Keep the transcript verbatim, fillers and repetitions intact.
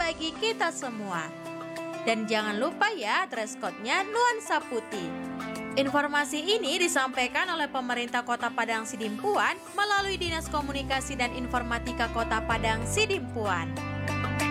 bagi kita semua. Dan jangan lupa ya, dress code-nya nuansa putih. Informasi ini disampaikan oleh pemerintah Kota Padang Sidimpuan melalui Dinas Komunikasi dan Informatika Kota Padang Sidimpuan.